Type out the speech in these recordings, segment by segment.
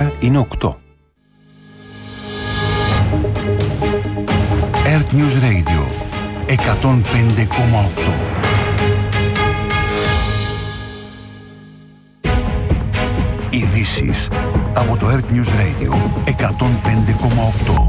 10 είναι 8. Earth News Radio 105,8. Ειδήσεις από το Earth News Radio 105,8.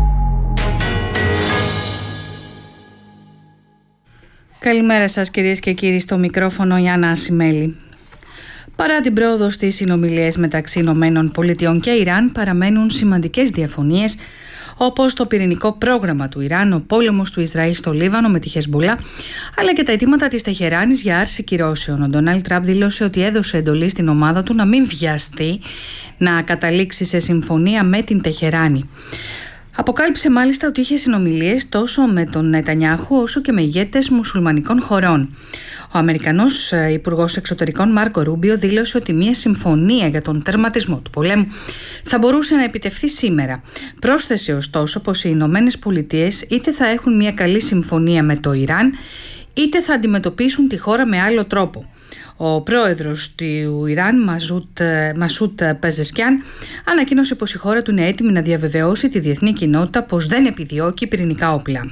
Καλημέρα σας κυρίες και κύριοι, στο μικρόφωνο η Άννα Ασημέλη. Παρά την πρόοδο στις συνομιλίες μεταξύ ΗΠΑ και Ιράν, παραμένουν σημαντικές διαφωνίες, όπως το πυρηνικό πρόγραμμα του Ιράν, ο πόλεμος του Ισραήλ στο Λίβανο με τη Χεσμπολά, αλλά και τα αιτήματα της Τεχεράνης για άρση κυρώσεων. Ο Ντόναλντ Τραμπ δήλωσε ότι έδωσε εντολή στην ομάδα του να μην βιαστεί να καταλήξει σε συμφωνία με την Τεχεράνη. Αποκάλυψε μάλιστα ότι είχε συνομιλίες τόσο με τον Νετανιάχου όσο και με ηγέτες μουσουλμανικών χωρών. Ο Αμερικανός Υπουργός Εξωτερικών Μάρκο Ρούμπιο δήλωσε ότι μια συμφωνία για τον τερματισμό του πολέμου θα μπορούσε να επιτευχθεί σήμερα. Πρόσθεσε ωστόσο πως οι Ηνωμένες Πολιτείες είτε θα έχουν μια καλή συμφωνία με το Ιράν, είτε θα αντιμετωπίσουν τη χώρα με άλλο τρόπο. Ο πρόεδρος του Ιράν, Μασούτ Πεζεσκιάν, ανακοίνωσε πως η χώρα του είναι έτοιμη να διαβεβαιώσει τη διεθνή κοινότητα πως δεν επιδιώκει πυρηνικά όπλα.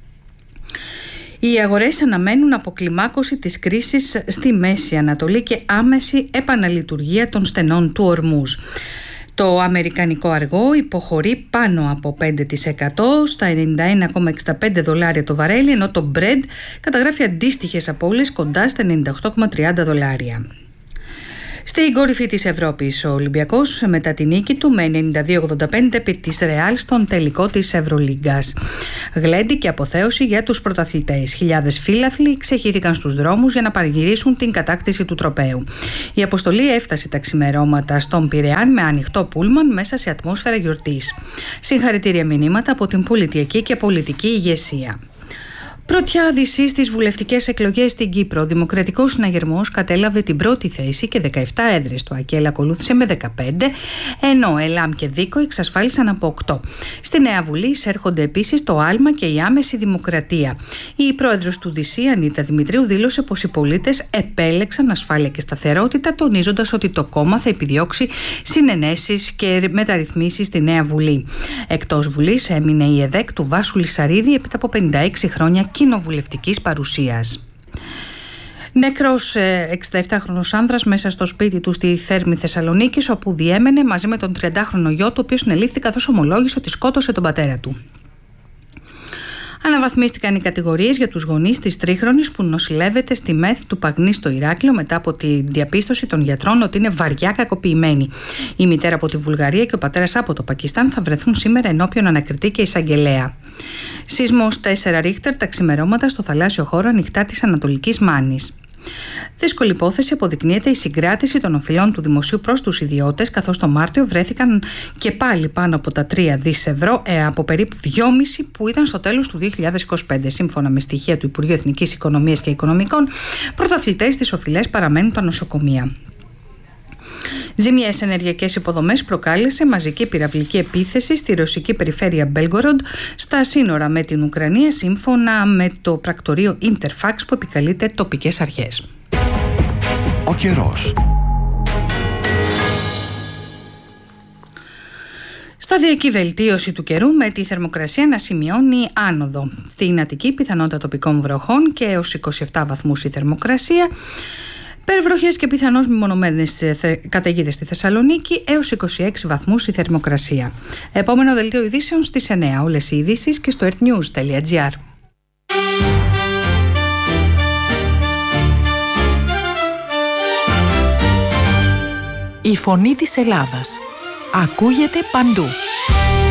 Οι αγορές αναμένουν αποκλιμάκωση της κρίσης στη Μέση Ανατολή και άμεση επαναλειτουργία των στενών του Ορμούζ. Το αμερικανικό αργό υποχωρεί πάνω από 5% στα $91,65 το βαρέλι, ενώ το Brent καταγράφει αντίστοιχες απώλειες κοντά στα $98,30. Στην κορυφή της Ευρώπης, ο Ολυμπιακός μετά τη νίκη του με 92-85 επί της Ρεάλ στον τελικό της Ευρωλίγκας. Γλέντι και αποθέωση για τους πρωταθλητές. Χιλιάδες φύλαθλοι ξεχύθηκαν στους δρόμους για να παραγυρίσουν την κατάκτηση του τροπαίου. Η αποστολή έφτασε τα ξημερώματα στον Πειραιά με ανοιχτό πούλμαν μέσα σε ατμόσφαιρα γιορτής. Συγχαρητήρια μηνύματα από την πολιτική και πολιτική ηγεσία. Πρωτιά Δύση στις βουλευτικές εκλογές στην Κύπρο. Ο Δημοκρατικός Συναγερμός κατέλαβε την πρώτη θέση και 17 έδρες. Το ΑΚΕΛ ακολούθησε με 15, ενώ ΕΛΑΜ και ΔΙΚΟ εξασφάλισαν από 8. Στη Νέα Βουλή εισέρχονται επίσης το άλμα και η άμεση δημοκρατία. Η πρόεδρος του ΔΥΣΥ, Ανίτα Δημητρίου, δήλωσε πως οι πολίτες επέλεξαν ασφάλεια και σταθερότητα, τονίζοντας ότι το κόμμα θα επιδιώξει συνενέσεις και μεταρρυθμίσεις στη Νέα Βουλή. Εκτός Βουλής έμεινε η ΕΔΕΚ του Βάσου Λυσαρίδη έπειτα από 56 χρόνια κοινοβουλευτικής παρουσίας. Νεκρός 67χρονος άνδρας μέσα στο σπίτι του στη Θέρμη Θεσσαλονίκης, όπου διέμενε μαζί με τον 30χρονο γιο του, ο οποίος συνελήφθη καθώς ομολόγησε ότι σκότωσε τον πατέρα του. Αναβαθμίστηκαν οι κατηγορίες για τους γονείς της τρίχρονης που νοσηλεύεται στη ΜΕΘ του Παγνή στο Ηράκλειο μετά από τη διαπίστωση των γιατρών ότι είναι βαριά κακοποιημένη. Η μητέρα από τη Βουλγαρία και ο πατέρας από το Πακιστάν θα βρεθούν σήμερα ενώπιον ανακριτή και εισαγγελέα. Σεισμός 4 Ρίχτερ τα ξημερώματα στο θαλάσσιο χώρο ανοιχτά της Ανατολικής Μάνης. Δύσκολη υπόθεση αποδεικνύεται η συγκράτηση των οφειλών του δημοσίου προς τους ιδιώτες, καθώς το Μάρτιο βρέθηκαν και πάλι πάνω από τα 3 δις ευρώ από περίπου 2,5 που ήταν στο τέλος του 2025. Σύμφωνα με στοιχεία του Υπουργείου Εθνικής Οικονομίας και Οικονομικών, πρωταθλητές στις οφειλές παραμένουν τα νοσοκομεία. Ζημιές ενεργειακές υποδομές προκάλεσε μαζική πυραυλική επίθεση στη ρωσική περιφέρεια Μπέλγκοροντ στα σύνορα με την Ουκρανία, σύμφωνα με το πρακτορείο Interfax που επικαλείται τοπικές αρχές. Ο καιρός. Σταδιακή βελτίωση του καιρού με τη θερμοκρασία να σημειώνει άνοδο. Στην Αττική πιθανότητα τοπικών βροχών και έως 27 βαθμούς η θερμοκρασία. Περιβροχές και πιθανώς μεμονωμένες καταιγίδες στη Θεσσαλονίκη, έως 26 βαθμούς η θερμοκρασία. Επόμενο δελτίο ειδήσεων στις 9. Όλες οι ειδήσεις και στο earthnews.gr. Η φωνή της Ελλάδας ακούγεται παντού.